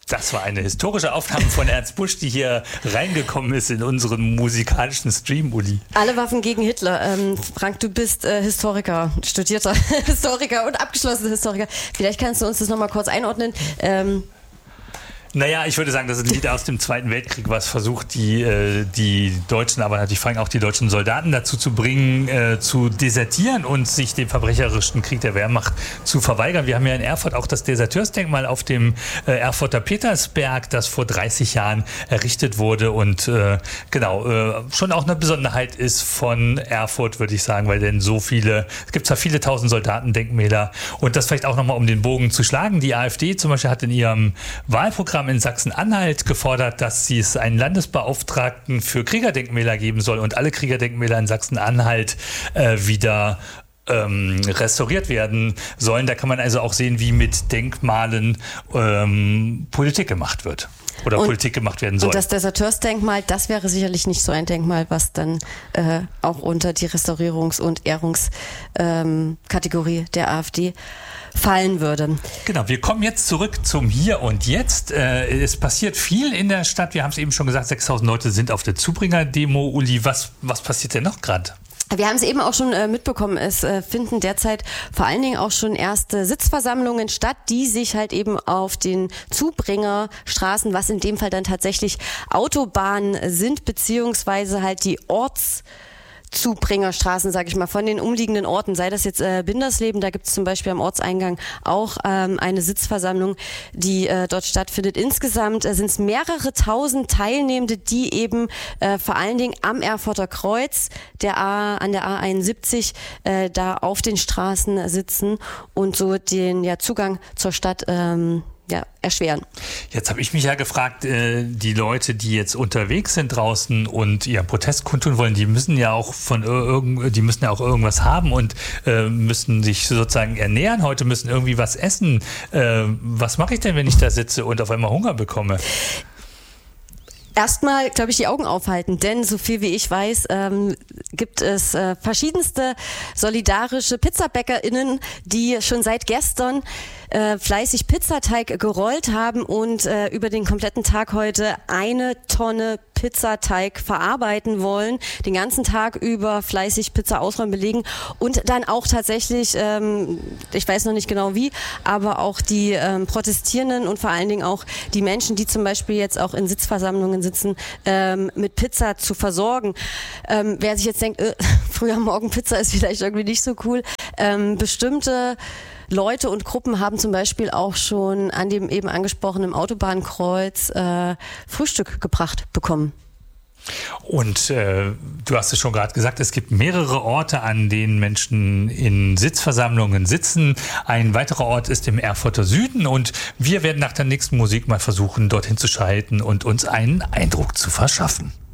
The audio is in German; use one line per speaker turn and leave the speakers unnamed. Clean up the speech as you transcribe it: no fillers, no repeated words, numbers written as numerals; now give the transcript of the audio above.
Das war eine historische Aufnahme von Ernst Busch, die hier reingekommen ist in unseren musikalischen Stream, Uli.
Alle Waffen gegen Hitler. Frank, du bist Historiker, studierter Historiker und abgeschlossener Historiker. Vielleicht kannst du uns das nochmal kurz einordnen.
Naja, ich würde sagen, das ist ein Lied aus dem Zweiten Weltkrieg, was versucht, die Deutschen, aber natürlich vor allem auch die deutschen Soldaten dazu zu bringen, zu desertieren und sich dem verbrecherischen Krieg der Wehrmacht zu verweigern. Wir haben ja in Erfurt auch das Deserteursdenkmal auf dem Erfurter Petersberg, das vor 30 Jahren errichtet wurde und schon auch eine Besonderheit ist von Erfurt, würde ich sagen, weil denn es gibt zwar viele tausend Soldatendenkmäler und das vielleicht auch nochmal, um den Bogen zu schlagen. Die AfD zum Beispiel hat in ihrem Wahlprogramm in Sachsen-Anhalt gefordert, dass es einen Landesbeauftragten für Kriegerdenkmäler geben soll und alle Kriegerdenkmäler in Sachsen-Anhalt wieder restauriert werden sollen. Da kann man also auch sehen, wie mit Denkmalen Politik gemacht wird. Oder Politik gemacht werden soll.
Und das Deserteursdenkmal, das wäre sicherlich nicht so ein Denkmal, was dann auch unter die Restaurierungs- und Ehrungskategorie der AfD fallen würde.
Genau, wir kommen jetzt zurück zum Hier und Jetzt. Es passiert viel in der Stadt. Wir haben es eben schon gesagt, 6.000 Leute sind auf der Zubringer-Demo. Uli, was passiert denn noch gerade?
Wir haben es eben auch schon mitbekommen, es finden derzeit vor allen Dingen auch schon erste Sitzversammlungen statt, die sich halt eben auf den Zubringerstraßen, was in dem Fall dann tatsächlich Autobahnen sind, beziehungsweise halt die Zubringerstraßen, sage ich mal, von den umliegenden Orten, sei das jetzt Bindersleben, da gibt es zum Beispiel am Ortseingang auch eine Sitzversammlung, die dort stattfindet. Insgesamt sind es mehrere tausend Teilnehmende, die eben vor allen Dingen am Erfurter Kreuz, an der A71, da auf den Straßen sitzen und so den Zugang zur Stadt erschweren.
Jetzt habe ich mich ja gefragt, die Leute, die jetzt unterwegs sind draußen und ihren Protest kundtun wollen, die müssen ja auch irgendwas haben und müssen sich sozusagen ernähren. Heute müssen irgendwie was essen. Was mache ich denn, wenn ich da sitze und auf einmal Hunger bekomme?
Erstmal, glaube ich, die Augen aufhalten, denn so viel wie ich weiß, gibt es verschiedenste solidarische PizzabäckerInnen, die schon seit gestern fleißig Pizzateig gerollt haben und über den kompletten Tag heute 1 Tonne Pizzateig verarbeiten wollen, den ganzen Tag über fleißig Pizza ausräumen, belegen und dann auch tatsächlich, ich weiß noch nicht genau wie, aber auch die Protestierenden und vor allen Dingen auch die Menschen, die zum Beispiel jetzt auch in Sitzversammlungen sitzen, mit Pizza zu versorgen. Wer sich jetzt denkt, früh am Morgen Pizza ist vielleicht irgendwie nicht so cool, bestimmte Leute und Gruppen haben zum Beispiel auch schon an dem eben angesprochenen Autobahnkreuz Frühstück gebracht bekommen.
Und du hast es schon gerade gesagt, es gibt mehrere Orte, an denen Menschen in Sitzversammlungen sitzen. Ein weiterer Ort ist im Erfurter Süden und wir werden nach der nächsten Musik mal versuchen, dorthin zu schalten und uns einen Eindruck zu verschaffen.